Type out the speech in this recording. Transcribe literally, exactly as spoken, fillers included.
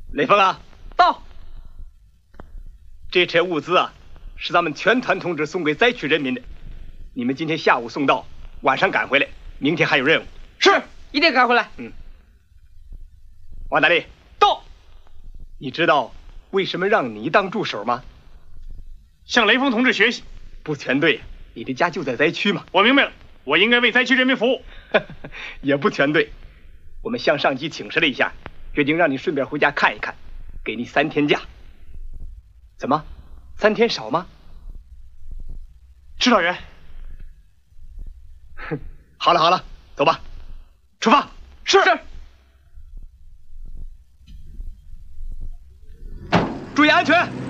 雷锋啊， 到。 这车物资啊，是咱们全团同志送给灾区人民的。你们今天下午送到，晚上赶回来，明天还有任务。 是，一定赶回来。 嗯。王大力， 到。 你知道为什么让你当助手吗？ 向雷锋同志学习。 不全对，你的家就在灾区嘛。 我明白了，我应该为灾区人民服务。 也不全对，我们向上级请示了一下，决定让你顺便回家看一看，给你三天假。怎么，三天少吗？ 指导员。 哼，好了好了，走吧，出发。 是。是。 注意安全。